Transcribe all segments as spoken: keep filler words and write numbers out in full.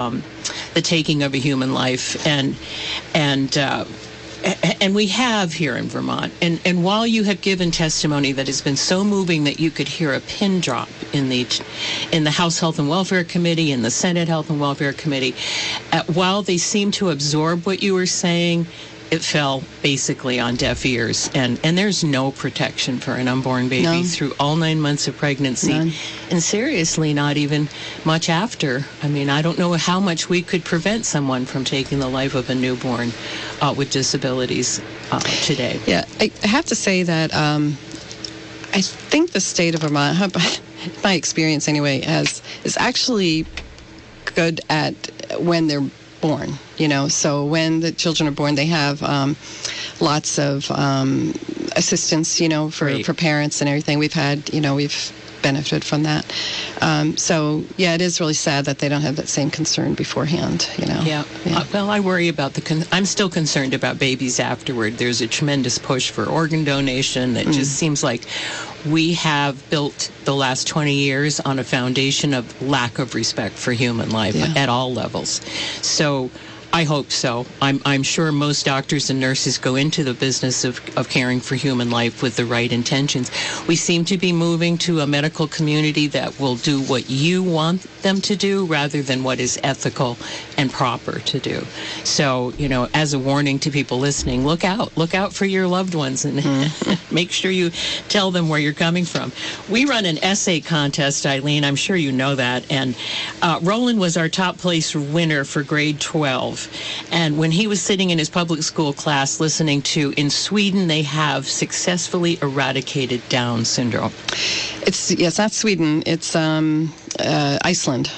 um, the taking of a human life, and and uh, and we have here in Vermont. And and while you have given testimony that has been so moving that you could hear a pin drop in the in the House Health and Welfare Committee, in the Senate Health and Welfare Committee, uh, while they seem to absorb what you were saying, it fell basically on deaf ears, and, and there's no protection for an unborn baby None. through all nine months of pregnancy. None. And seriously, not even much after. I mean, I don't know how much we could prevent someone from taking the life of a newborn uh, with disabilities uh, today. Yeah, I have to say that um, I think the state of Vermont, my experience anyway, has is actually good at when they're born, you know, so when the children are born, they have um, lots of um, assistance, you know, for, Right. for parents and everything. We've had, you know, we've benefited from that. Um, so, yeah, it is really sad that they don't have that same concern beforehand, you know. Yeah. Yeah. Uh, well, I worry about the, con- I'm still concerned about babies afterward. There's a tremendous push for organ donation that Mm. just seems like we have built the last twenty years on a foundation of lack of respect for human life Yeah. at all levels. So I hope so. I'm I'm sure most doctors and nurses go into the business of, of caring for human life with the right intentions. We seem to be moving to a medical community that will do what you want them to do rather than what is ethical and proper to do. So, you know, as a warning to people listening, look out. Look out for your loved ones and mm-hmm. make sure you tell them where you're coming from. We run an essay contest, Eileen. I'm sure you know that. And uh, Roland was our top place winner for grade twelve. And when he was sitting in his public school class listening to, in Sweden, they have successfully eradicated Down syndrome. It's, yes, not Sweden. It's um, uh, Iceland.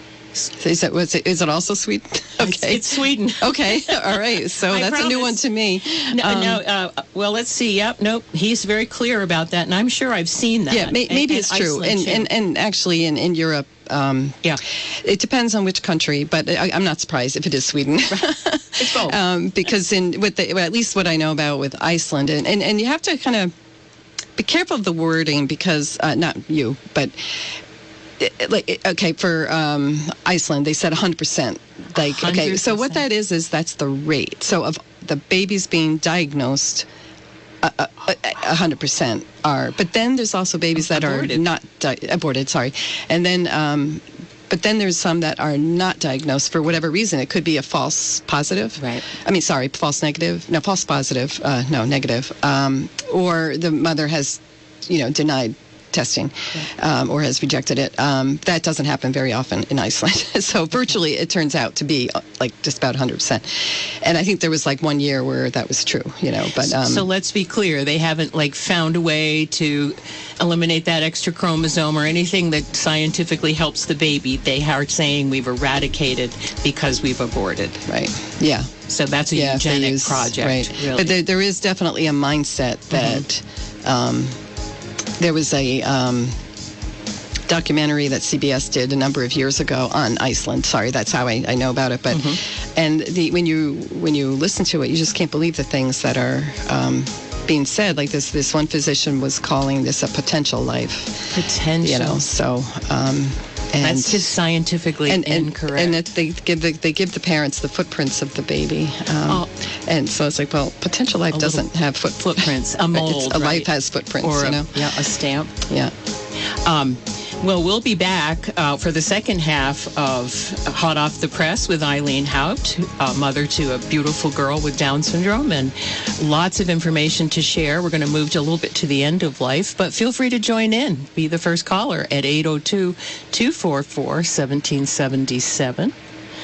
Is it, was it, is it also Sweden? Okay. It's, it's Sweden. Okay. All right. So I that's promise. a new one to me. No, Um, no uh, well, let's see. Yep, nope. He's very clear about that, and I'm sure I've seen that. Yeah, may, maybe And- it's and true. Iceland, And, too. and and actually in, in Europe, um, yeah, it depends on which country, but I, I'm not surprised if it is Sweden. it's both. um, because in with the, well, at least what I know about with Iceland, and, and, and you have to kind of be careful of the wording because, uh, not you, but it- like okay, for um, Iceland, they said one hundred percent. Like okay, so what that is is that's the rate. So of the babies being diagnosed, uh, uh, uh, one hundred percent are. But then there's also babies that Aborted. are not di- aborted. Sorry, and then. Um, But then there's some that are not diagnosed for whatever reason. It could be a false positive. Right. I mean, sorry, false negative. No, false positive. Uh, no, negative. Um, or the mother has, you know, denied testing um, or has rejected it. Um, that doesn't happen very often in Iceland. So virtually it turns out to be uh, like just about one hundred percent. And I think there was like one year where that was true, you know. But um, So let's be clear. They haven't like found a way to eliminate that extra chromosome or anything that scientifically helps the baby. They are saying we've eradicated because we've aborted. right. Yeah. So that's a Yeah, if they eugenic use- project, right. really. But there, there is definitely a mindset that um, there was a um, documentary that C B S did a number of years ago on Iceland. Sorry, that's how I, I know about it. But and the when you when you listen to it, you just can't believe the things that are um, being said. Like this, this one physician was calling this a potential life. Potential. You know, so. Um, and That's just scientifically and, and, incorrect. And that they give the, they give the parents the footprints of the baby, um, Oh. and so it's like, well, potential life A doesn't have foot, footprints, a mold, It's, a right. life has footprints, or you a, know. yeah, a stamp. Yeah. Um, well, we'll be back uh, for the second half of Hot Off the Press with Eileen Haupt, uh, mother to a beautiful girl with Down syndrome, and lots of information to share. We're going to move to a little bit to the end of life, but feel free to join in. Be the first caller at eight oh two, two four four, one seven seven seven.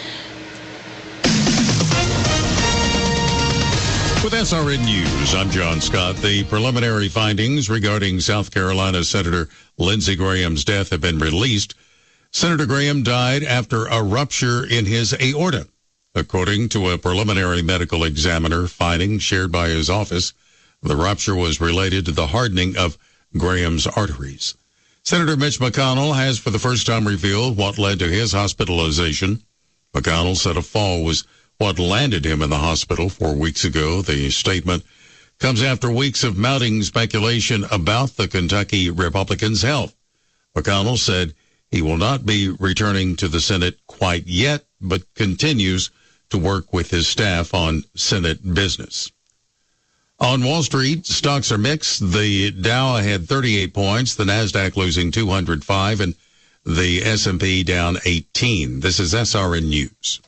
With S R N News, I'm John Scott. The preliminary findings regarding South Carolina Senator Lindsey Graham's death have been released. Senator Graham died after a rupture in his aorta, according to a preliminary medical examiner finding shared by his office. The rupture was related to the hardening of Graham's arteries. Senator Mitch McConnell has for the first time revealed what led to his hospitalization. McConnell said a fall was what landed him in the hospital four weeks ago. The statement comes after weeks of mounting speculation about the Kentucky Republican's health. McConnell said He will not be returning to the Senate quite yet, but continues to work with his staff on Senate business. On Wall Street, stocks are mixed. The Dow had thirty-eight points, the Nasdaq losing two hundred five, and the S and P down eighteen. This is S R N News.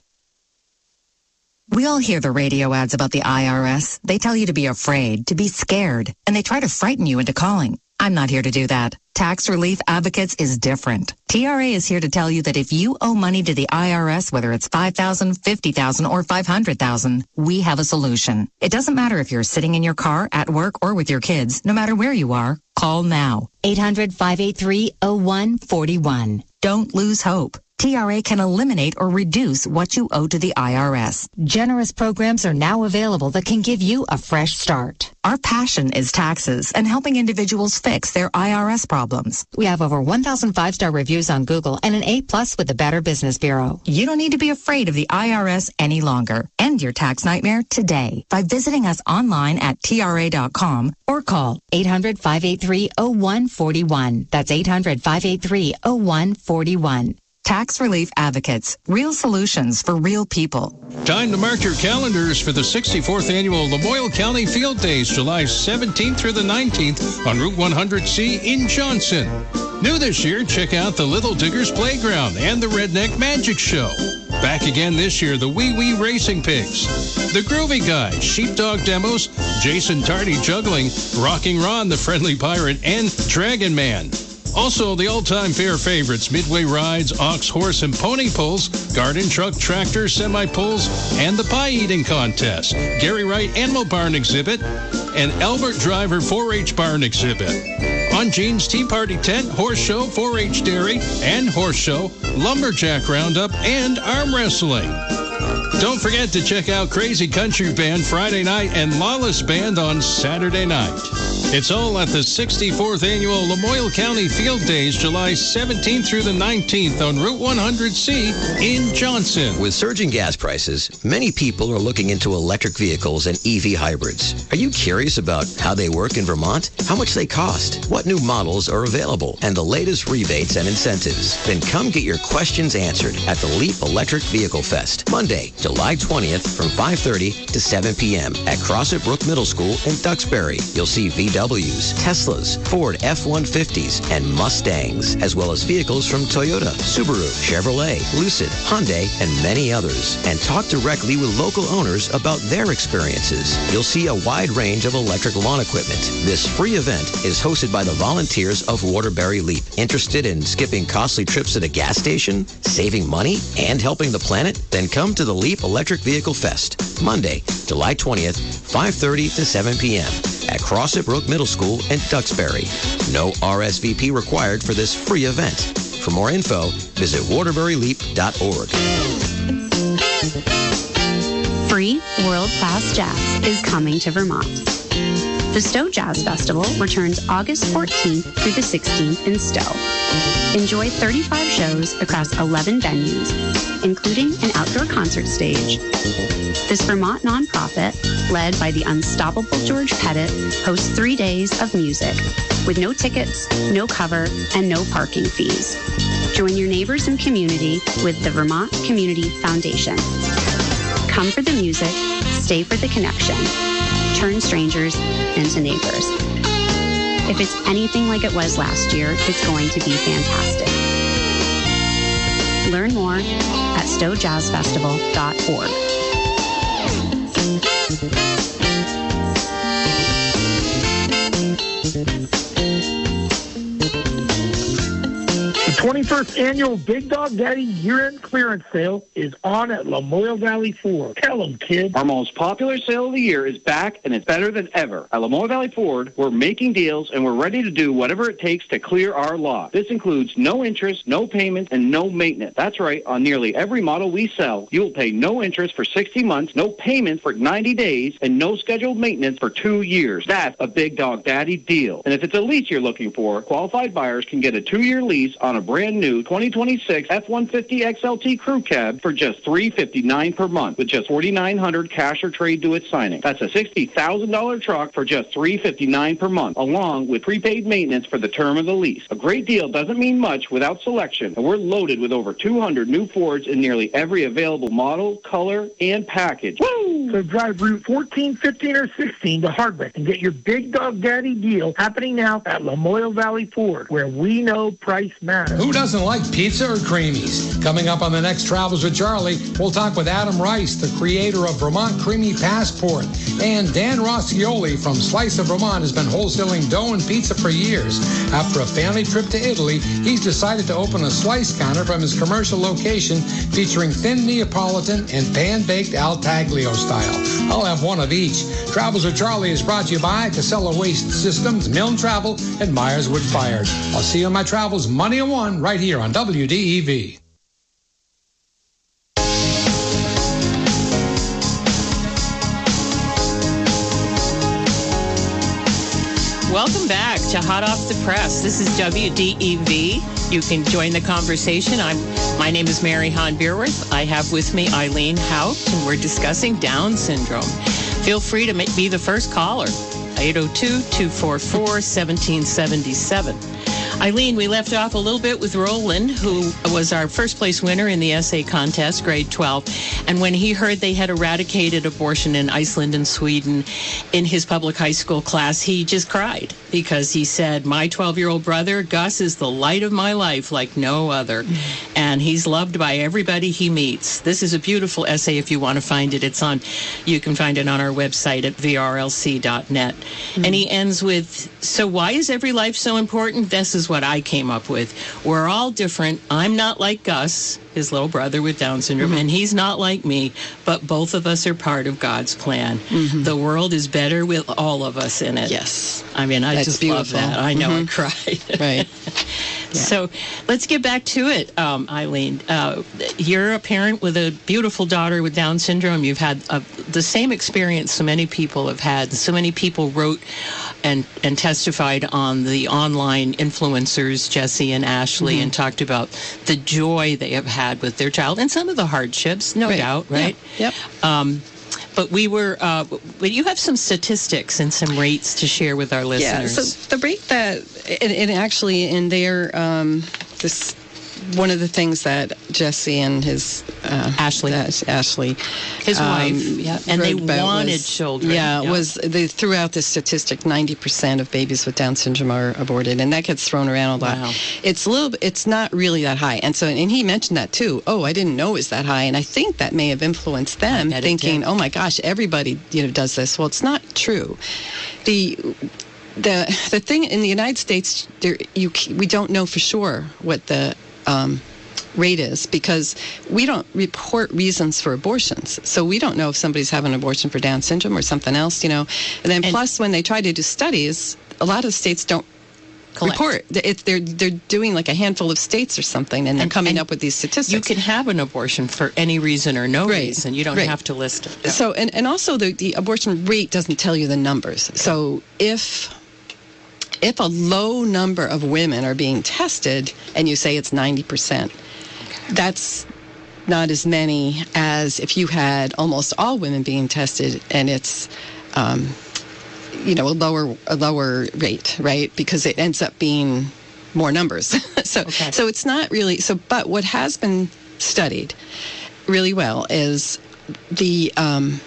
We all hear the radio ads about the I R S. They tell you to be afraid, to be scared, and they try to frighten you into calling. I'm not here to do that. Tax Relief Advocates is different. T R A is here to tell you that if you owe money to the I R S, whether it's five thousand dollars, fifty thousand dollars, or five hundred thousand dollars, we have a solution. It doesn't matter if you're sitting in your car, at work, or with your kids. No matter where you are, call now. eight hundred, five eight three, oh one four one. Don't lose hope. T R A can eliminate or reduce what you owe to the I R S. Generous programs are now available that can give you a fresh start. Our passion is taxes and helping individuals fix their I R S problems. We have over one thousand five-star reviews on Google and an A plus with the Better Business Bureau. You don't need to be afraid of the I R S any longer. End your tax nightmare today by visiting us online at T R A dot com or call eight hundred, five eight three, oh one four one. That's eight hundred, five eight three, oh one four one. Tax Relief Advocates. Real solutions for real people. Time to mark your calendars for the sixty-fourth Annual Lamoille County Field Days, July seventeenth through the nineteenth on Route one hundred C in Johnson. New this year, check out the Little Diggers Playground and the Redneck Magic Show. Back again this year, the Wee Wee Racing Pigs, the Groovy Guys, Sheepdog Demos, Jason Tardy Juggling, Rocking Ron, the Friendly Pirate, and Dragon Man. Also, the all-time fair favorites, Midway Rides, Ox, Horse, and Pony Pulls, Garden Truck, Tractor, Semi-Pulls, and the Pie Eating Contest, Gary Wright Animal Barn Exhibit, and Albert Driver four H Barn Exhibit. On Gene's Tea Party Tent, Horse Show, four H Dairy, and Horse Show, Lumberjack Roundup, and Arm Wrestling. Don't forget to check out Crazy Country Band Friday night and Lawless Band on Saturday night. It's all at the sixty-fourth Annual Lamoille County Field Days, July seventeenth through the nineteenth on Route one hundred C in Johnson. With surging gas prices, many people are looking into electric vehicles and E V hybrids. Are you curious about how they work in Vermont? How much they cost? What new models are available? And the latest rebates and incentives? Then come get your questions answered at the Leap Electric Vehicle Fest, Monday, July twentieth from five thirty to seven p.m. at Crossett Brook Middle School in Duxbury. You'll see V Ws, Teslas, Ford F one fifties, and Mustangs, as well as vehicles from Toyota, Subaru, Chevrolet, Lucid, Hyundai, and many others. And talk directly with local owners about their experiences. You'll see a wide range of electric lawn equipment. This free event is hosted by the volunteers of Waterbury Leap. Interested in skipping costly trips to the gas station, saving money, and helping the planet? Then come to the Leap Electric Vehicle Fest, Monday, July twentieth, five thirty to seven p.m. at Crossett Brook Middle School in Duxbury. No R S V P required for this free event. For more info, visit waterbury leap dot org. Free world-class jazz is coming to Vermont. The Stowe Jazz Festival returns August fourteenth through the sixteenth in Stowe. Enjoy thirty-five shows across eleven venues, including an outdoor concert stage. This Vermont nonprofit, led by the unstoppable George Pettit, hosts three days of music with no tickets, no cover, and no parking fees. Join your neighbors and community with the Vermont Community Foundation. Come for the music, stay for the connection. Turn strangers into neighbors. If it's anything like it was last year, it's going to be fantastic. Learn more at stowe jazz festival dot org. The twenty-first Annual Big Dog Daddy Year-End Clearance Sale is on at Lamoille Valley Ford. Tell them, kid. Our most popular sale of the year is back, and it's better than ever. At Lamoille Valley Ford, we're making deals, and we're ready to do whatever it takes to clear our lot. This includes no interest, no payment, and no maintenance. That's right. On nearly every model we sell, you will pay no interest for sixty months, no payment for ninety days, and no scheduled maintenance for two years. That's a Big Dog Daddy deal. And if it's a lease you're looking for, qualified buyers can get a two-year lease on a brand brand new twenty twenty-six F one fifty X L T Crew Cab for just three hundred fifty-nine dollars per month with just four thousand nine hundred dollars cash or trade to its signing. That's a sixty thousand dollars truck for just three hundred fifty-nine dollars per month, along with prepaid maintenance for the term of the lease. A great deal doesn't mean much without selection, and we're loaded with over two hundred new Fords in nearly every available model, color, and package. Woo! So drive Route fourteen, fifteen, or sixteen to Hardwick and get your Big Dog Daddy deal happening now at Lamoille Valley Ford, where we know price matters. Who doesn't like pizza or creamies? Coming up on the next Travels with Charlie, we'll talk with Adam Rice, the creator of Vermont Creamy Passport. And Dan Rossioli from Slice of Vermont has been wholesaling dough and pizza for years. After a family trip to Italy, he's decided to open a slice counter from his commercial location featuring thin Neapolitan and pan-baked Al Taglio style. I'll have one of each. Travels with Charlie is brought to you by Casella Waste Systems, Milne Travel, and Myers Wood Fired. I'll see you on my travels Money in One right here on W D E V. Welcome back to Hot Off the Press. This is W D E V. You can join the conversation. I'm. My name is Mary Han Beerworth. I have with me Eileen Haupt, and we're discussing Down syndrome. Feel free to be the first caller. eight oh two, two four four, one seven seven seven. Eileen, we left off a little bit with Roland, who was our first place winner in the essay contest, grade twelve. And when he heard they had eradicated abortion in Iceland and Sweden in his public high school class, he just cried because he said, my twelve-year-old brother, Gus, is the light of my life like no other. Mm-hmm. And he's loved by everybody he meets. This is a beautiful essay if you want to find it. It's on, you can find it on our website at V R L C dot net. Mm-hmm. And he ends with, so why is every life so important? This is what I came up with. We're all different. I'm not like Gus, his little brother with Down syndrome, mm-hmm. and he's not like me, but both of us are part of God's plan. Mm-hmm. The world is better with all of us in it. Yes. I mean, I That's just beautiful. love that. I know mm-hmm. I cried. Right. Yeah. So let's get back to it, um, Eileen. Uh, you're a parent with a beautiful daughter with Down syndrome. You've had uh, the same experience so many people have had. So many people wrote and, and testified on the online influencers, Jesse and Ashley, mm-hmm. and talked about the joy they have had with their child and some of the hardships, no right. doubt, right? Yep. yep. Um, But we were, uh, but you have some statistics and some rates to share with our listeners. Yeah, so the rate that, and, and actually in their, um, this, one of the things that Jesse and his uh, Ashley, uh, Ashley, his um, wife, yeah, and they wanted was, children. Yeah, yeah, was they threw out this statistic: ninety percent of babies with Down syndrome are aborted, and that gets thrown around a lot. Wow. It's a little, it's not really that high, and so, and he mentioned that too. Oh, I didn't know it was that high, and I think that may have influenced them thinking, oh my gosh, everybody you know does this. Well, it's not true. The the the thing in the United States, there you we don't know for sure what the Um, rate is because we don't report reasons for abortions. So we don't know if somebody's having an abortion for Down syndrome or something else, you know. And then and plus when they try to do studies, a lot of states don't collect. report. It, they're, they're doing like a handful of states or something and they're and, coming and up with these statistics. You can have an abortion for any reason or no right. reason. You don't right. have to list it. No. So, and, and also the, the abortion rate doesn't tell you the numbers. So if... If a low number of women are being tested and you say it's ninety percent, okay. that's not as many as if you had almost all women being tested and it's, um, you know, a lower a lower rate, right? Because it ends up being more numbers. so okay. so it's not really, so but what has been studied really well is the... Um,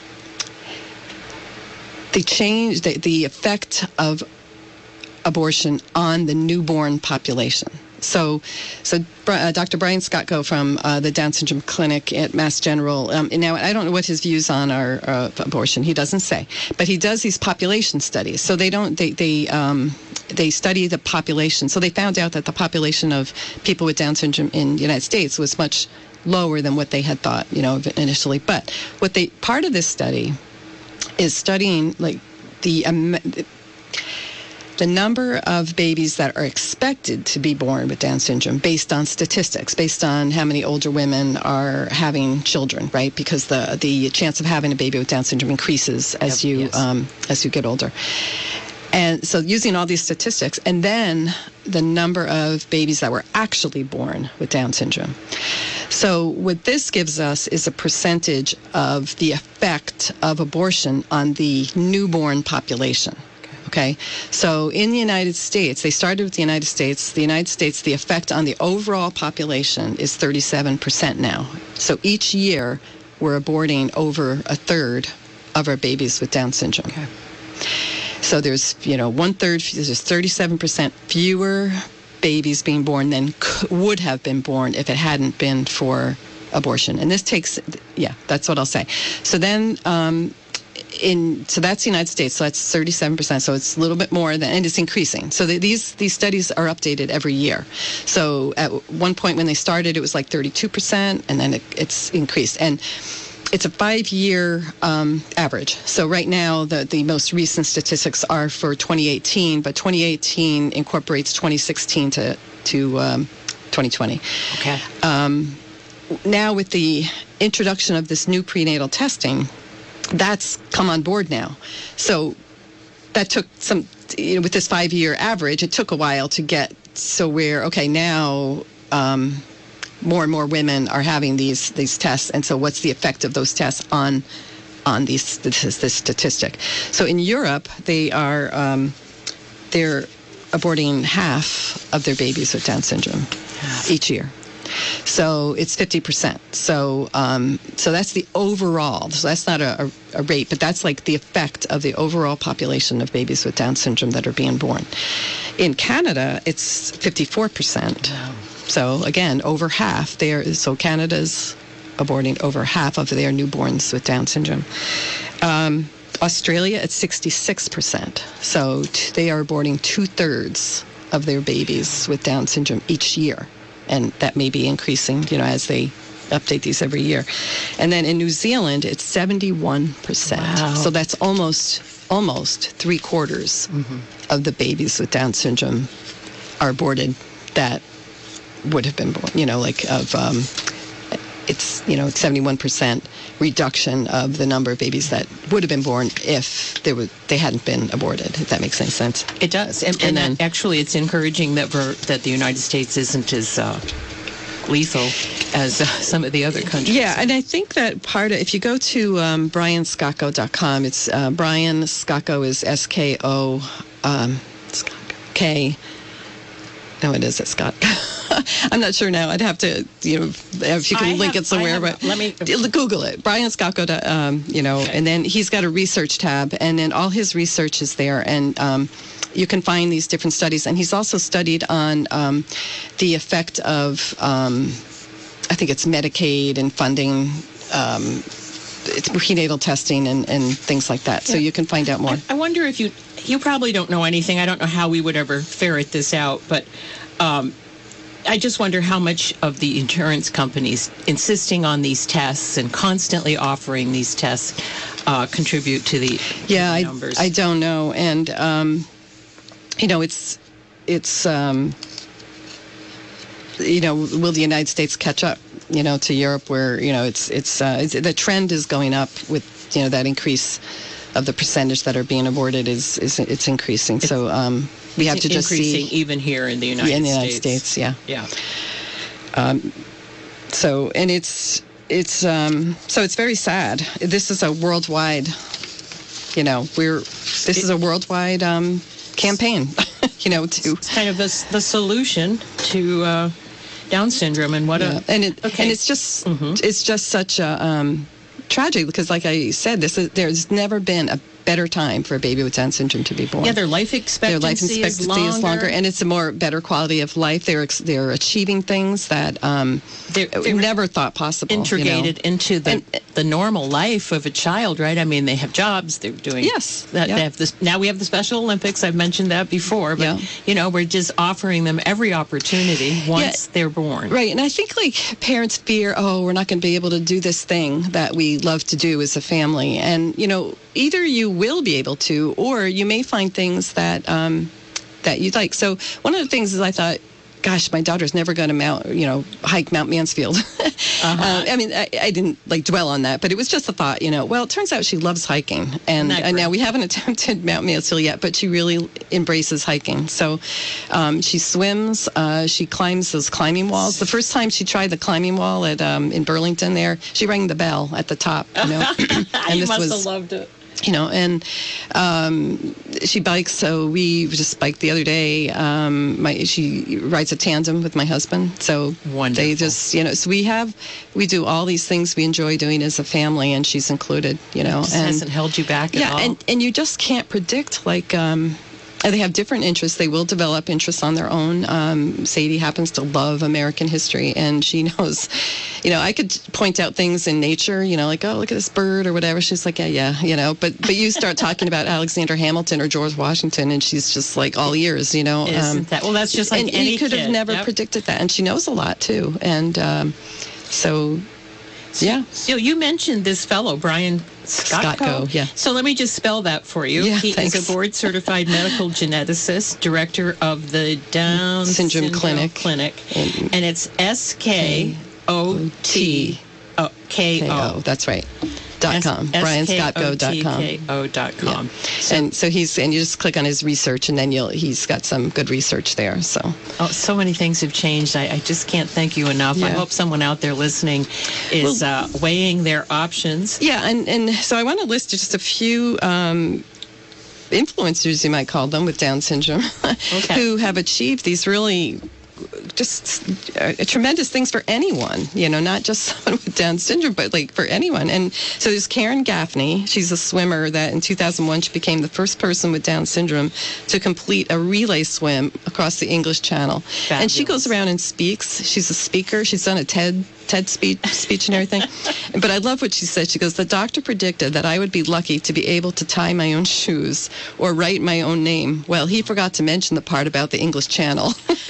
the change, the, the effect of abortion on the newborn population. So, so uh, Doctor Brian Skotko from uh, the Down Syndrome Clinic at Mass General, um, and now I don't know what his views on are uh, abortion. He doesn't say, but he does these population studies. So they don't they they um, they study the population. So they found out that the population of people with Down syndrome in the United States was much lower than what they had thought, you know, initially. But what they part of this study is studying like the um, the number of babies that are expected to be born with Down syndrome based on statistics, based on how many older women are having children, right? Because the the chance of having a baby with Down syndrome increases as yep, you yes. um, as you get older. And so using all these statistics, and then the number of babies that were actually born with Down syndrome. So what this gives us is a percentage of the effect of abortion on the newborn population. Okay, so in the United States, they started with the United States. The United States, the effect on the overall population is thirty-seven percent now. So each year, we're aborting over a third of our babies with Down syndrome. Okay. So there's, you know, one third, there's thirty-seven percent fewer babies being born than could, would have been born if it hadn't been for abortion. And this takes, yeah, that's what I'll say. So then, um, in so that's the United States. So that's thirty-seven percent. So it's a little bit more than, and it's increasing. So the, these these studies are updated every year. So at one point when they started, it was like thirty-two percent, and then it, it's increased. And it's a five-year um, average. So right now, the, the most recent statistics are for twenty eighteen, but twenty eighteen incorporates twenty sixteen to, to um, twenty twenty. Okay. Um, now with the introduction of this new prenatal testing, that's come on board now. So that took some, you know, with this five-year average, it took a while to get so we're, okay, now um, more and more women are having these these tests, and so what's the effect of those tests on on these this, this statistic? So in Europe, they are um, they're aborting half of their babies with Down syndrome each year. So it's fifty percent. So um, so that's the overall. So that's not a, a, a rate, but that's like the effect of the overall population of babies with Down syndrome that are being born. In Canada, it's fifty-four percent. Wow. So again, over half. They are, so Canada's aborting over half of their newborns with Down syndrome. Um, Australia, it's sixty-six percent. So t- they are aborting two-thirds of their babies with Down syndrome each year. And that may be increasing, you know, as they update these every year. And then in New Zealand, it's seventy-one percent. Wow. So that's almost almost three quarters mm-hmm. of the babies with Down syndrome are aborted that would have been born, you know, like of, um, it's, you know, seventy-one percent reduction of the number of babies that would have been born if they were they hadn't been aborted, if that makes any sense. It does. And, and, and then, actually, it's encouraging that we're, that the United States isn't as uh, lethal as uh, some of the other countries. Yeah, and I think that part of, if you go to um, brian skocko dot com, it's uh, Brian Skocko is S K O um, K. No, it is. It's Scott. I'm not sure now. I'd have to, you know, if you can I link have, it somewhere. have, but let me Google it. Brian Skocko, um, you know, okay. And then he's got a research tab, and then all his research is there, and um, you can find these different studies. And he's also studied on um, the effect of, um, I think it's Medicaid and funding. Um, it's prenatal testing and, and things like that. So yeah. You can find out more. I, I wonder if you, you probably don't know anything. I don't know how we would ever ferret this out, but um, I just wonder how much of the insurance companies insisting on these tests and constantly offering these tests uh, contribute to the, yeah, the I, numbers. I don't know. And, um, you know, it's, it's, um, you know, will the United States catch up? You know, to Europe, where you know it's it's, uh, it's the trend is going up with you know that increase of the percentage that are being aborted is is it's increasing. It's, so um, we have to just see even here in the United in the States. United States, yeah, yeah. Um, so and it's it's um, so it's very sad. This is a worldwide, you know, we're this it, is a worldwide um, campaign. you know, to it's kind of the the solution to. Uh, Down syndrome and what yeah. a and it okay. and it's just mm-hmm. it's just such a um, tragic because, like I said, this is there's never been a better time for a baby with Down syndrome to be born. Yeah, their life expectancy, their life expectancy is, longer. is longer, and it's a more better quality of life. They're they're achieving things that um, they're, we they're never thought possible. Integrated you know? into the and, the normal life of a child, right? I mean, they have jobs. They're doing yes. That, yeah. They have this, now we have the Special Olympics. I've mentioned that before, but yeah. you know, we're just offering them every opportunity once yeah. they're born. Right, and I think like parents fear, oh, we're not going to be able to do this thing that we love to do as a family, and you know, either you will be able to, or you may find things that um, that you like. So one of the things is I thought gosh, my daughter's never going to mount, you know, hike Mount Mansfield. uh-huh. uh, I mean, I, I didn't like dwell on that, but it was just a thought, you know, well, it turns out she loves hiking. And, and now we haven't attempted Mount Mansfield yet, but she really embraces hiking. So um, she swims, uh, she climbs those climbing walls. The first time she tried the climbing wall at um, in Burlington there, she rang the bell at the top, you know. and you this must was, have loved it. You know, and um, she bikes. So we just biked the other day. Um, my she rides a tandem with my husband. So Wonderful. They just, you know, so we have, we do all these things we enjoy doing as a family, and she's included. You know, it just and hasn't held you back at yeah, all. and and you just can't predict like. Um, They have different interests. They will develop interests on their own. Um, Sadie happens to love American history, and she knows, you know, I could point out things in nature, you know, like, oh, look at this bird or whatever. She's like, yeah, yeah, you know, but but you start talking about Alexander Hamilton or George Washington, and she's just like all ears, you know. Isn't um, that? Well, that's just like and any you could kid. have never Yep. predicted that, and she knows a lot too. And um, so, yeah. So you mentioned this fellow, Brian Skotko. Skotko, yeah. So let me just spell that for you. Yeah, he thanks. is a board-certified medical geneticist, director of the Down Syndrome Syndrome, Clinic. Clinic, And- and it's S K O T K O. That's right. Dot com. Brian Skotko dot com. S K O T K O dot com. Yeah. And so he's, and you just click on his research, and then you'll, he's got some good research there. So, Oh, so many things have changed. I, I just can't thank you enough. I Yeah. hope someone out there listening is uh, weighing their options. yeah. And, and so I want to list just a few, um, influencers, you might call them, with Down syndrome, Okay. who have achieved these really just uh, tremendous things for anyone, you know, not just someone with Down syndrome, but like for anyone. And so there's Karen Gaffney. She's a swimmer that in two thousand one, she became the first person with Down syndrome to complete a relay swim across the English Channel. And she goes around and speaks. She's a speaker. She's done a TED TED speech, speech and everything. But I love what she said. She goes, the doctor predicted that I would be lucky to be able to tie my own shoes or write my own name. Well, he forgot to mention the part about the English Channel.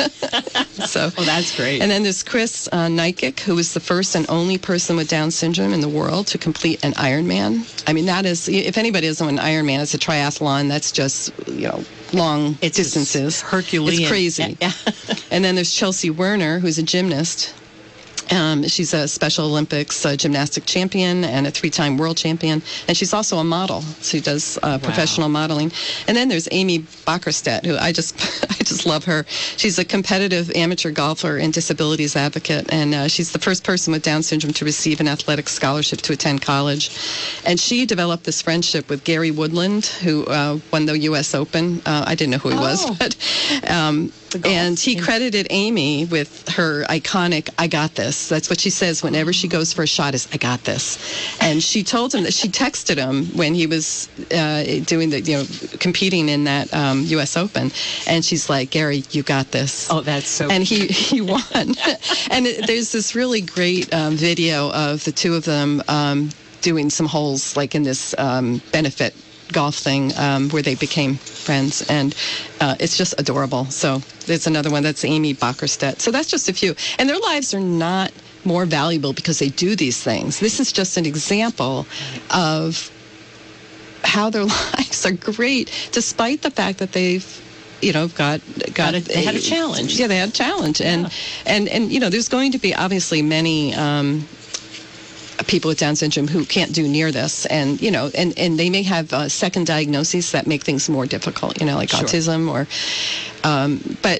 So, oh, that's great. And then there's Chris uh, Nykic, who is the first and only person with Down syndrome in the world to complete an Ironman. I mean, that is, if anybody doesn't know what an Ironman is, a triathlon, that's just, you know, long It's distances. Herculean. It's crazy. Yeah. And then there's Chelsea Werner, who's a gymnast. Um, she's a Special Olympics uh, gymnastic champion and a three-time world champion. And she's also a model. She does uh, professional modeling. And then there's Amy Bockerstedt, who I just I just love her. She's a competitive amateur golfer and disabilities advocate. And uh, she's the first person with Down syndrome to receive an athletic scholarship to attend college. And she developed this friendship with Gary Woodland, who uh, won the U S Open. Uh, I didn't know who he Oh. was, but... Um, and he credited Amy with her iconic "I got this." That's what she says whenever she goes for a shot, is "I got this." And she told him that she texted him when he was uh, doing the, you know, competing in that um, U S Open, and she's like, "Gary, you got this." Oh, that's so. And he he won. And it, there's this really great um, video of the two of them um, doing some holes, like in this um, benefit golf thing um, where they became friends, and uh, it's just adorable. So there's another one, that's Amy Bockerstedt. So that's just a few, and their lives are not more valuable because they do these things. This is just an example of how their lives are great, despite the fact that they've, you know, got got, Got a- they had a challenge. Yeah, they had a challenge, Yeah. and and and you know, there's going to be obviously many. Um, people with Down syndrome who can't do near this, and you know, and, and they may have uh, second diagnoses that make things more difficult, you know, like Sure. autism or, um, but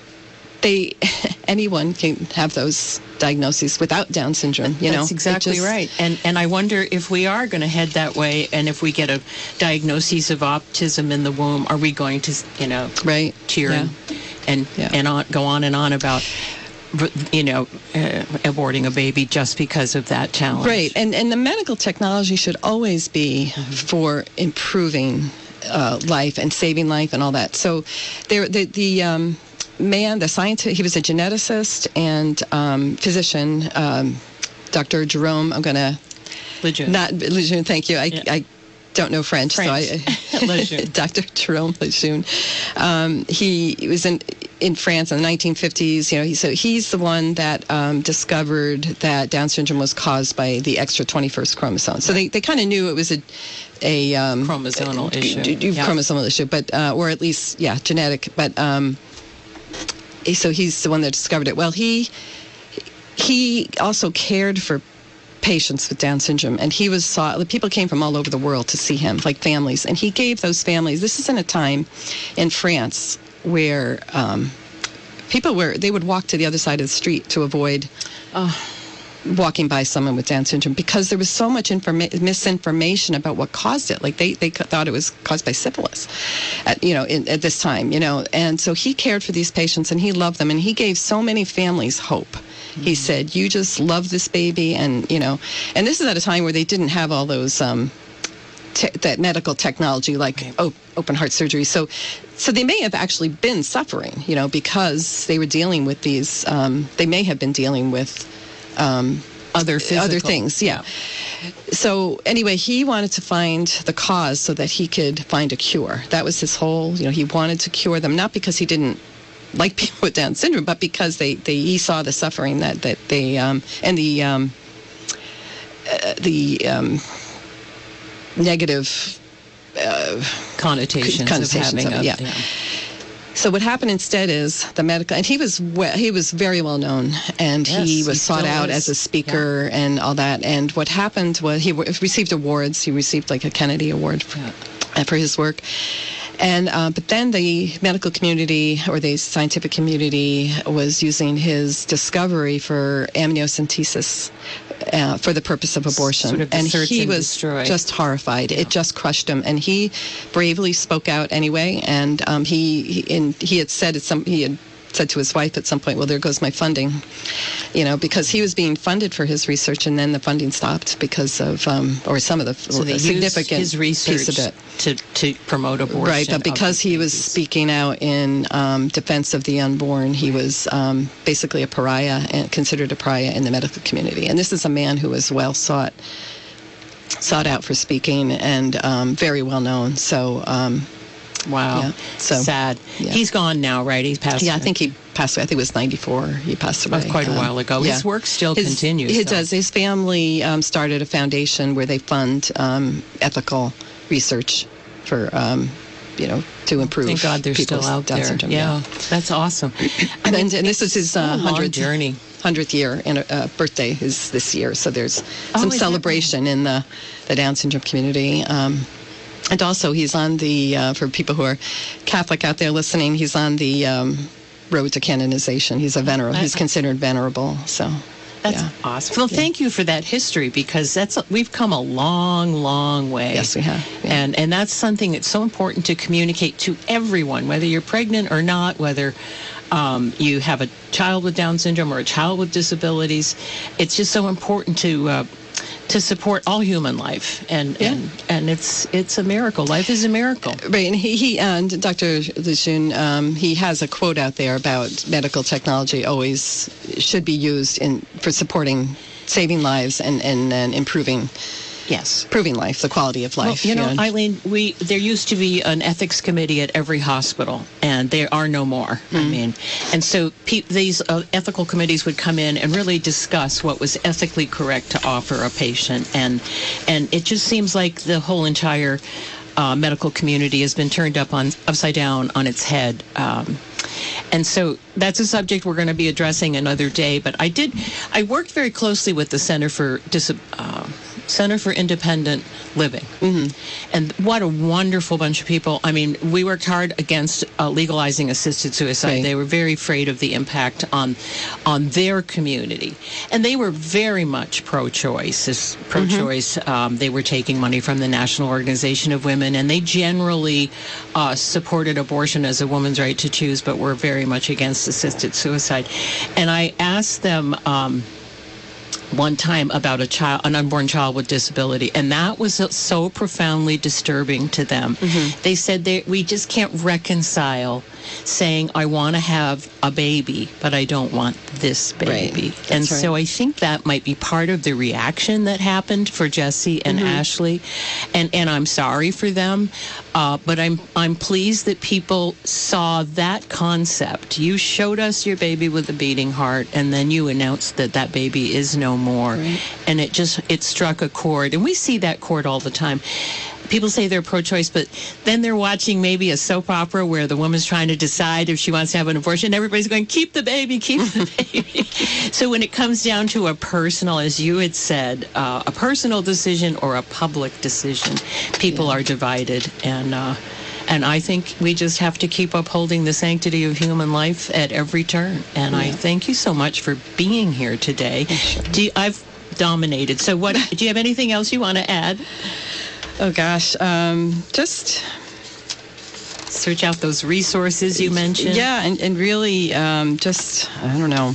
they, anyone can have those diagnoses without Down syndrome, you know. That's It exactly just- right. And and I wonder if we are going to head that way, and if we get a diagnosis of autism in the womb, are we going to, you know, Right. cheer Yeah. and and, Yeah. and on, go on and on about, you know, uh, aborting a baby just because of that challenge. Right, and and the medical technology should always be for improving uh, life and saving life and all that. So, there the the um, man, the scientist, he was a geneticist and um, physician, um, Doctor Jerome. I'm gonna Lejeune. not Lejeune. Thank you. I Yeah. I don't know French, French. so I Lejeune. Doctor Jerome Lejeune. Um, he was in in France in the nineteen fifties. You know, he, so he's the one that um, discovered that Down syndrome was caused by the extra twenty-first chromosome. So they, they kind of knew it was a a um, Chromosomal a- issue. a- a Yeah. chromosomal issue, but uh, or at least yeah, genetic. But um, so he's the one that discovered it. Well, he he also cared for patients with Down syndrome, and he was saw people came from all over the world to see him, like families, and he gave those families. This is in a time in France where um, people were they would walk to the other side of the street to avoid uh, walking by someone with Down syndrome because there was so much informa- misinformation about what caused it. Like they, they thought it was caused by syphilis, at, you know, in, at this time, you know. And so he cared for these patients and he loved them and he gave so many families hope. Mm-hmm. He said, "You just love this baby," and you know, and this is at a time where they didn't have all those um, te- that medical technology like right. oh, open heart surgery. So, so they may have actually been suffering, you know, because they were dealing with these. Um, they may have been dealing with. Um, other physical. other things, yeah. So anyway, he wanted to find the cause so that he could find a cure. That was his whole, you know, he wanted to cure them, not because he didn't like people with Down syndrome, but because they, they he saw the suffering that, that they, um, and the, um, uh, the um, negative uh, connotations, connotations of having of, a, yeah. yeah. So what happened instead is the medical, and he was we, he was very well known, and yes, he was he sought out is. as a speaker yeah. and all that. And what happened was he w- received awards. He received like a Kennedy Award for, yeah. for his work. And uh, but then the medical community or the scientific community was using his discovery for amniocentesis uh, for the purpose of abortion, sort of and he and was destroy. just horrified. Yeah. It just crushed him, and he bravely spoke out anyway. And um, he he, and he had said at some he had. said to his wife at some point, well, there goes my funding, you know, because he was being funded for his research, and then the funding stopped because of, um, or some of the so they significant used his research piece of it. To, to promote abortion. Right, but because he was babies. speaking out in um, defense of the unborn, he was um, basically a pariah and considered a pariah in the medical community. And this is a man who was well sought, sought out for speaking and um, very well known. So, um, Wow. Yeah, so sad. Yeah. He's gone now, right? He's passed Yeah, away. I think he passed away. I think it was ninety-four. He passed away. That's quite a um, while ago. yeah. His work still His, continues. He though. does. His family um, started a foundation where they fund um, ethical research for, um, you know, to improve. Thank God they're still people's out Down there. syndrome, yeah, that's awesome. I and, mean, and this is his so uh, long hundredth journey. Hundredth year and uh, birthday is this year. So there's Oh, some is that celebration in the, the Down syndrome community. Um, And also, he's on the, uh, for people who are Catholic out there listening, he's on the um, road to canonization. He's a venerable. He's considered venerable. So that's yeah. awesome. Well, yeah. thank you for that history, because that's we've come a long, long way. Yes, we have. Yeah. And and that's something that's so important to communicate to everyone, whether you're pregnant or not, whether um, you have a child with Down syndrome or a child with disabilities. It's just so important to. Uh, to support all human life, and, Yeah. and and it's it's a miracle. Life is a miracle. Right, and he, he and Doctor Lejeune, um, he has a quote out there about medical technology always should be used in for supporting, saving lives and, and, and improving, Yes. improving life, the quality of life. Well, you know, Eileen, we there used to be an ethics committee at every hospital, and there are no more. Mm. I mean, and so pe- these uh, ethical committees would come in and really discuss what was ethically correct to offer a patient, and and it just seems like the whole entire uh, medical community has been turned up on upside down on its head. Um, And so that's a subject we're going to be addressing another day. But I did, I worked very closely with the Center for Dis- uh, Center for Independent Living. Mm-hmm. And what a wonderful bunch of people. I mean, we worked hard against uh, legalizing assisted suicide. Right. They were very afraid of the impact on on their community. And they were very much pro-choice. As pro-choice, mm-hmm. um, they were taking money from the National Organization of Women, and they generally uh, supported abortion as a woman's right to choose, but were very much against assisted suicide. And I asked them um, one time about a child, an unborn child with disability, and that was so profoundly disturbing to them. Mm-hmm. They said they, we just can't reconcile saying, I want to have a baby, but I don't want this baby. Right. And right. so I think that might be part of the reaction that happened for Jesse and mm-hmm. Ashley. And and I'm sorry for them, uh, but I'm I'm pleased that people saw that concept. You showed us your baby with a beating heart, and then you announced that that baby is no more. Right. And it just, it struck a chord. And we see that chord all the time. people say they're pro-choice, but then they're watching maybe a soap opera where the woman's trying to decide if she wants to have an abortion. Everybody's going, keep the baby, keep the baby. So when it comes down to a personal, as you had said, uh, a personal decision or a public decision, people yeah. are divided. And uh, and I think we just have to keep upholding the sanctity of human life at every turn. And yeah. I thank you so much for being here today. Sure. Do you, I've dominated. So what? Do you have anything else you want to add? Oh, gosh. Um, just search out those resources you mentioned. Yeah, and, and really um, just, I don't know,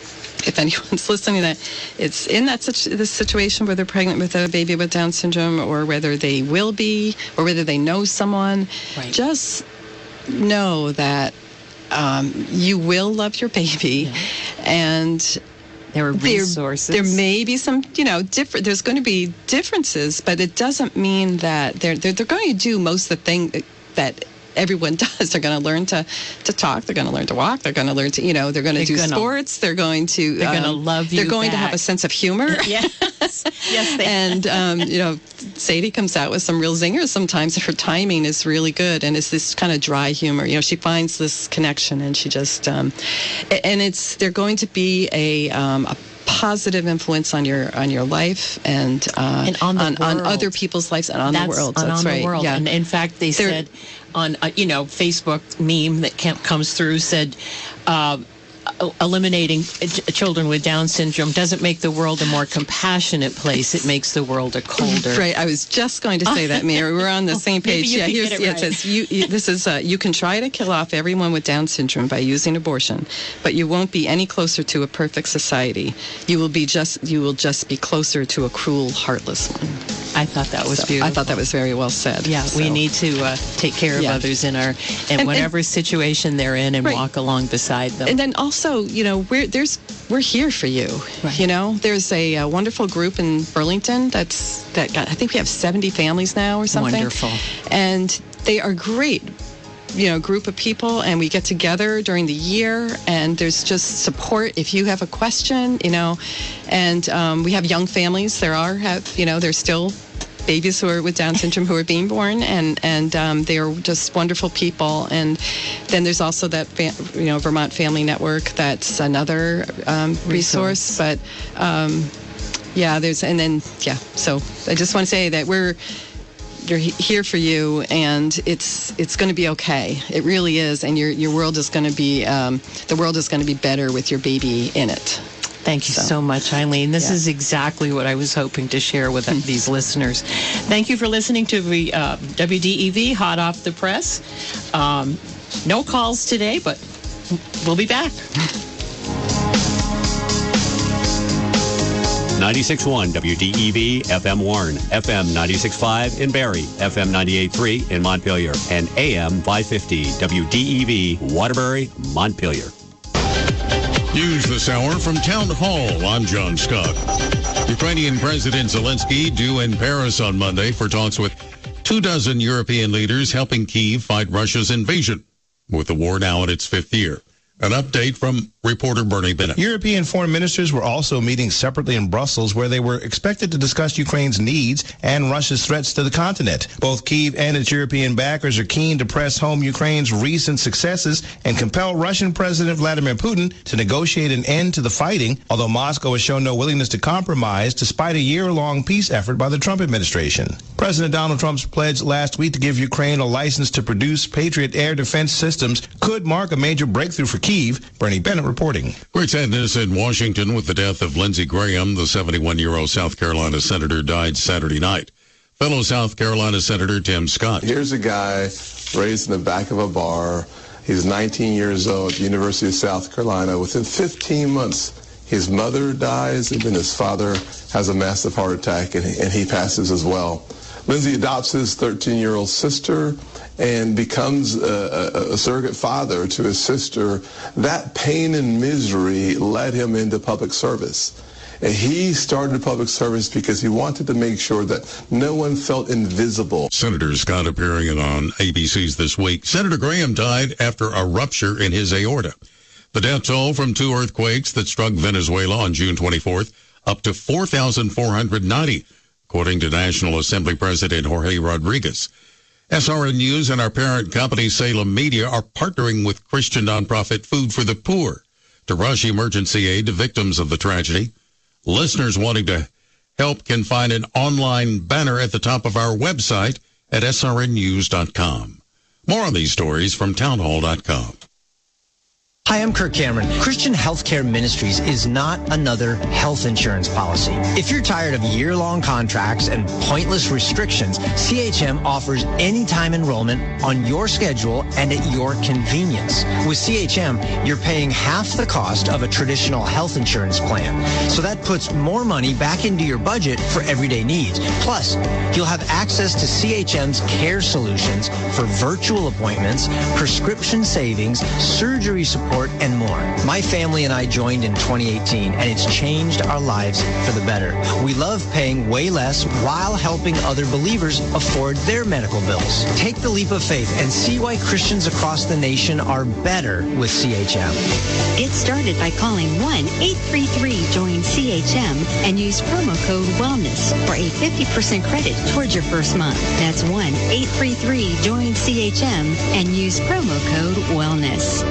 if anyone's listening, that it's in that such this situation where they're pregnant with a baby with Down syndrome, or whether they will be, or whether they know someone, right. just know that um, you will love your baby, yeah. and there are resources. There, there may be some, you know, different. There's going to be differences, but it doesn't mean that they're they're, they're going to do most of the thing that everyone does. They're going to learn to, to talk. They're going to learn to walk. They're going to learn to, you know, they're going to do gonna, sports. They're going to. They're um, going to love you. They're going back. to have a sense of humor. Yes, yes. They and um, you know, Sadie comes out with some real zingers sometimes. Her timing is really good, and it's this kind of dry humor. You know, she finds this connection, and she just, um, and it's they're going to be a um, a. positive influence on your on your life and, uh, and on, the on, world. on other people's lives and on That's, the world. On, That's on right. the world. Yeah. And in fact, they They're, said on uh, you know Facebook meme that comes through said. Uh, eliminating children with Down syndrome doesn't make the world a more compassionate place. It makes the world a colder. Right. I was just going to say that, Mary. We're on the same page. Yeah. Here's it, yeah, right. it says you, you. This is uh, you can try to kill off everyone with Down syndrome by using abortion, but you won't be any closer to a perfect society. You will be just. You will just be closer to a cruel, heartless one. I thought that was so, beautiful. I thought that was very well said. Yeah, so. we need to uh, take care of yeah. others in our in and, whatever and, situation they're in, and right. walk along beside them. And then also, you know, we're there's we're here for you. Right. You know, there's a, a wonderful group in Burlington that's that got, I think we have seventy families now or something. Wonderful. And they are great. You know, group of people, and we get together during the year, and there's just support if you have a question, you know, and um, we have young families. There are, have you know, there's still babies who are with Down syndrome who are being born, and and um, they are just wonderful people. And then there's also that fa- you know Vermont Family Network. That's another um, resource. resource. But um, yeah, there's and then yeah. So I just want to say that we're. You're here for you, and it's it's going to be okay. It really is, and your your world is going to be um, the world is going to be better with your baby in it. Thank you so, so much, Eileen. This yeah. is exactly what I was hoping to share with these listeners. Thank you for listening to the uh, W D E V Hot Off the Press. Um, no calls today, but we'll be back. ninety-six point one W D E V F M Warren, F M ninety-six point five in Barrie, F M ninety-eight point three in Montpelier, and A M five fifty W D E V Waterbury, Montpelier. News this hour from Town Hall. I'm John Scott. Ukrainian President Zelensky due in Paris on Monday for talks with two dozen European leaders helping Kyiv fight Russia's invasion, with the war now in its fifth year. An update from reporter Bernie Bennett. European foreign ministers were also meeting separately in Brussels, where they were expected to discuss Ukraine's needs and Russia's threats to the continent. Both Kyiv and its European backers are keen to press home Ukraine's recent successes and compel Russian President Vladimir Putin to negotiate an end to the fighting, although Moscow has shown no willingness to compromise despite a year-long peace effort by the Trump administration. President Donald Trump's pledge last week to give Ukraine a license to produce Patriot air defense systems could mark a major breakthrough for Kyiv. Bernie Bennett reporting. Great sadness in Washington with the death of Lindsey Graham. The seventy-one-year-old South Carolina senator died Saturday night. Fellow South Carolina Senator Tim Scott. Here's a guy raised in the back of a bar. He's nineteen years old at the University of South Carolina. Within fifteen months, his mother dies, and then his father has a massive heart attack, and he, and he passes as well. Lindsey adopts his thirteen-year-old sister and becomes a, a, a surrogate father to his sister. That pain and misery led him into public service. And he started public service because he wanted to make sure that no one felt invisible. Senator Scott appearing on A B C's This Week. Senator Graham died after a rupture in his aorta. The death toll from two earthquakes that struck Venezuela on June twenty-fourth, up to four thousand four hundred ninety. according to National Assembly President Jorge Rodriguez. S R N News and our parent company, Salem Media, are partnering with Christian nonprofit Food for the Poor to rush emergency aid to victims of the tragedy. Listeners wanting to help can find an online banner at the top of our website at S R N news dot com. More on these stories from townhall dot com. Hi, I'm Kirk Cameron. Christian Healthcare Ministries is not another health insurance policy. If you're tired of year-long contracts and pointless restrictions, C H M offers anytime enrollment on your schedule and at your convenience. With C H M, you're paying half the cost of a traditional health insurance plan. So that puts more money back into your budget for everyday needs. Plus, you'll have access to C H M's care solutions for virtual appointments, prescription savings, surgery support, and more. My family and I joined in twenty eighteen, and it's changed our lives for the better. We love paying way less while helping other believers afford their medical bills. Take the leap of faith and see why Christians across the nation are better with C H M. Get started by calling one eight three three join C H M and use promo code WELLNESS for a fifty percent credit towards your first month. That's one eight three three join C H M and use promo code WELLNESS.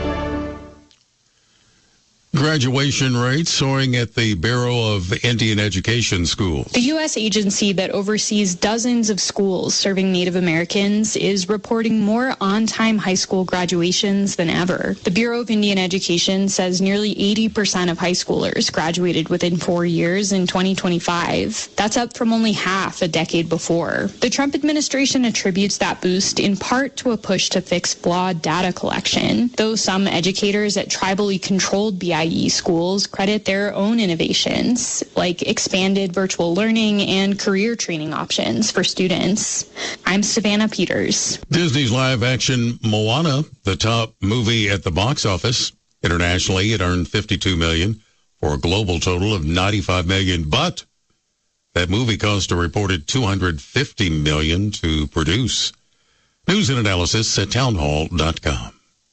Graduation rates soaring at the Bureau of Indian Education Schools. The U S agency that oversees dozens of schools serving Native Americans is reporting more on-time high school graduations than ever. The Bureau of Indian Education says nearly eighty percent of high schoolers graduated within four years in twenty twenty-five. That's up from only half a decade before. The Trump administration attributes that boost in part to a push to fix flawed data collection, though some educators at tribally controlled B I E schools credit their own innovations, like expanded virtual learning and career training options for students. I'm Savannah Peters. Disney's live-action Moana, the top movie at the box office. Internationally, it earned fifty-two million dollars for a global total of ninety-five million dollars. But that movie cost a reported two hundred fifty million dollars to produce. News and analysis at townhall dot com.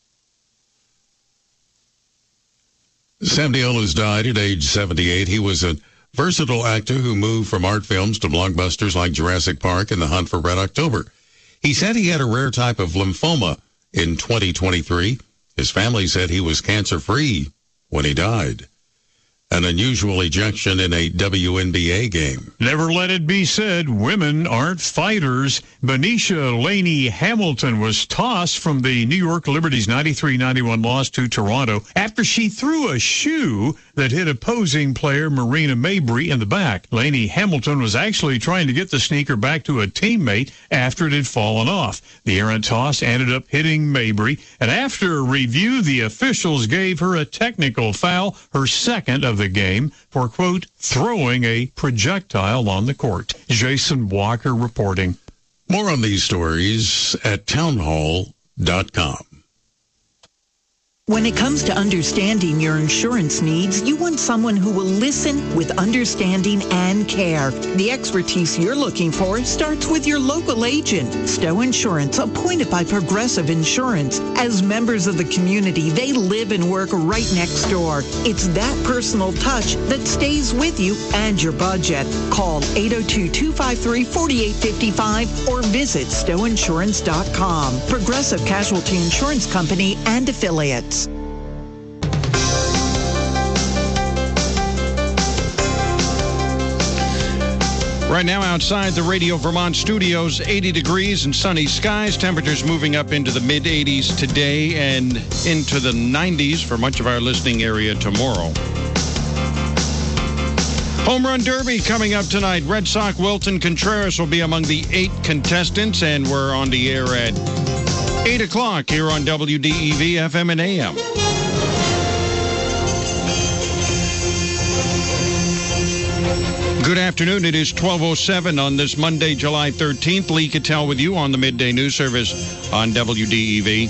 Sam Neill has died at age seventy-eight. He was a versatile actor who moved from art films to blockbusters like Jurassic Park and The Hunt for Red October. He said he had a rare type of lymphoma in twenty twenty-three. His family said he was cancer-free when he died. An unusual ejection in a W N B A game. Never let it be said women aren't fighters. Benicia Laney Hamilton was tossed from the New York Liberty's ninety-three ninety-one loss to Toronto after she threw a shoe that hit opposing player Marina Mabrey in the back. Laney Hamilton was actually trying to get the sneaker back to a teammate after it had fallen off. The errant toss ended up hitting Mabrey, and after a review, the officials gave her a technical foul, her second of the game, for, quote, throwing a projectile on the court. Jason Walker reporting. More on these stories at townhall dot com. When it comes to understanding your insurance needs, you want someone who will listen with understanding and care. The expertise you're looking for starts with your local agent. Stowe Insurance, appointed by Progressive Insurance. As members of the community, they live and work right next door. It's that personal touch that stays with you and your budget. Call eight oh two, two five three, four eight five five or visit stowe insurance dot com. Progressive Casualty Insurance Company and affiliates. Right now outside the Radio Vermont studios, eighty degrees and sunny skies. Temperatures moving up into the mid eighties today and into the nineties for much of our listening area tomorrow. Home Run Derby coming up tonight. Red Sox Wilton Contreras will be among the eight contestants, and we're on the air at eight o'clock here on W D E V F M and A M. Good afternoon. It is twelve oh seven on this Monday, July thirteenth. Lee Cattell with you on the Midday News Service on W D E V.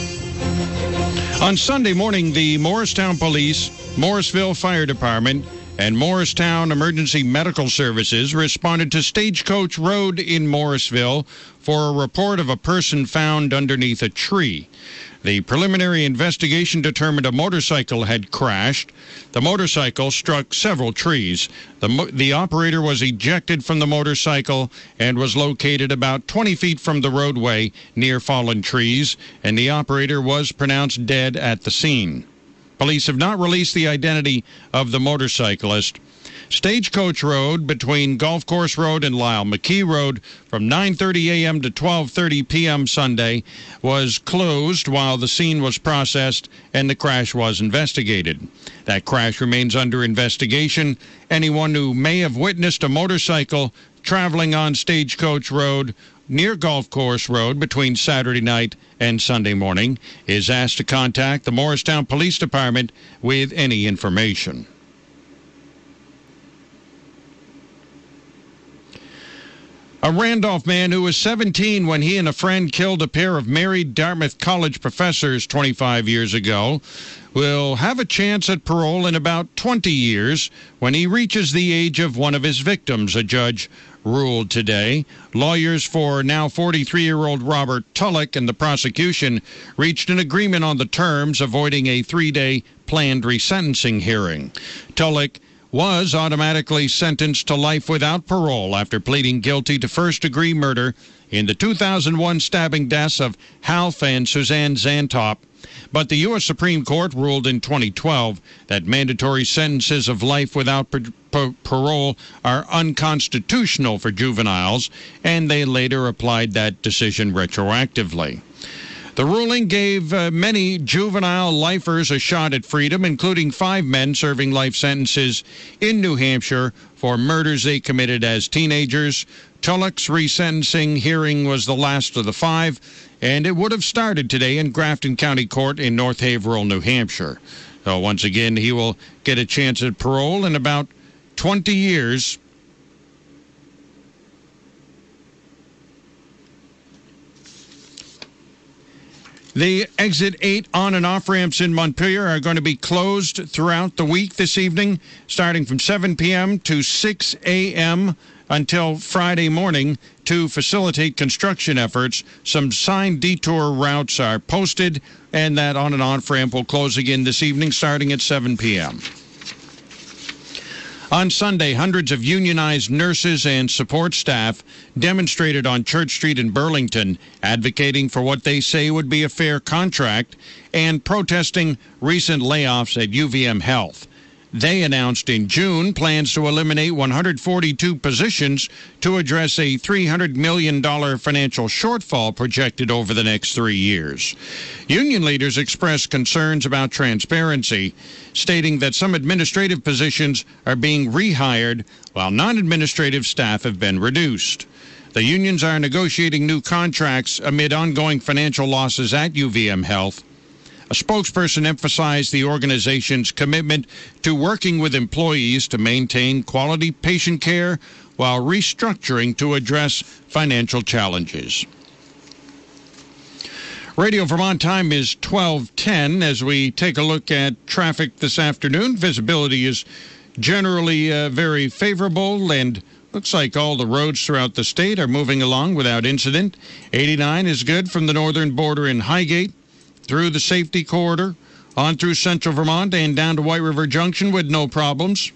On Sunday morning, the Morristown Police, Morrisville Fire Department, And Morristown Emergency Medical Services responded to Stagecoach Road in Morrisville for a report of a person found underneath a tree. The preliminary investigation determined a motorcycle had crashed. The motorcycle struck several trees. The, mo- the operator was ejected from the motorcycle and was located about twenty feet from the roadway near fallen trees, and the operator was pronounced dead at the scene. Police have not released the identity of the motorcyclist. Stagecoach Road between Golf Course Road and Lyle McKee Road from nine thirty a.m. to twelve thirty p.m. Sunday was closed while the scene was processed and the crash was investigated. That crash remains under investigation. Anyone who may have witnessed a motorcycle traveling on Stagecoach Road near Golf Course Road between Saturday night and Sunday morning is asked to contact the Morristown Police Department with any information. A Randolph man who was seventeen when he and a friend killed a pair of married Dartmouth College professors twenty-five years ago will have a chance at parole in about twenty years when he reaches the age of one of his victims, a judge ruled today. Lawyers for now forty-three-year-old Robert Tulloch and the prosecution reached an agreement on the terms, avoiding a three-day planned resentencing hearing. Tulloch was automatically sentenced to life without parole after pleading guilty to first-degree murder in the two thousand one stabbing deaths of Half and Suzanne Zantop. But the U S Supreme Court ruled in twenty twelve that mandatory sentences of life without par- par- parole are unconstitutional for juveniles, and they later applied that decision retroactively. The ruling gave uh, many juvenile lifers a shot at freedom, including five men serving life sentences in New Hampshire for murders they committed as teenagers. Tulloch's resentencing hearing was the last of the five, and it would have started today in Grafton County Court in North Haverhill, New Hampshire. So once again, he will get a chance at parole in about twenty years. The Exit eight on and off ramps in Montpelier are going to be closed throughout the week this evening, starting from seven p.m. to six a.m. until Friday morning to facilitate construction efforts. Some signed detour routes are posted, and that on and off ramp will close again this evening starting at seven p.m. On Sunday, hundreds of unionized nurses and support staff demonstrated on Church Street in Burlington, advocating for what they say would be a fair contract and protesting recent layoffs at U V M Health. They announced in June plans to eliminate one hundred forty-two positions to address a three hundred million dollars financial shortfall projected over the next three years. Union leaders expressed concerns about transparency, stating that some administrative positions are being rehired while non-administrative staff have been reduced. The unions are negotiating new contracts amid ongoing financial losses at U V M Health. A spokesperson emphasized the organization's commitment to working with employees to maintain quality patient care while restructuring to address financial challenges. Radio Vermont time is twelve ten. As we take a look at traffic this afternoon, visibility is generally uh, very favorable, and looks like all the roads throughout the state are moving along without incident. eighty-nine is good from the northern border in Highgate through the safety corridor, on through central Vermont and down to White River Junction with no problems.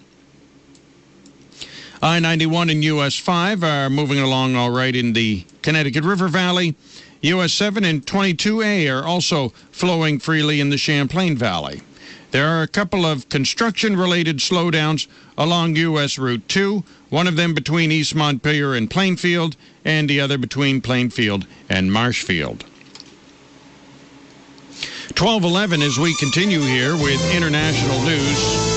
I ninety-one and U S five are moving along all right in the Connecticut River Valley. U S seven and twenty-two A are also flowing freely in the Champlain Valley. There are a couple of construction-related slowdowns along U S Route two, one of them between East Montpelier and Plainfield, and the other between Plainfield and Marshfield. twelve eleven as we continue here with international news.